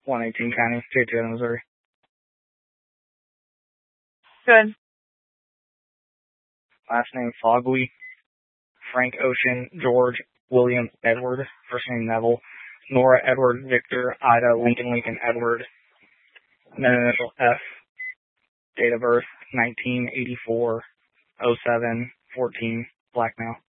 118 County, J2, Missouri. Good. Last name Fogley, Frank Ocean, George William Edward, first name Neville, Nora Edward Victor, Ida Lincoln Edward, then initial F, date of birth 1984, 07, 14, black male.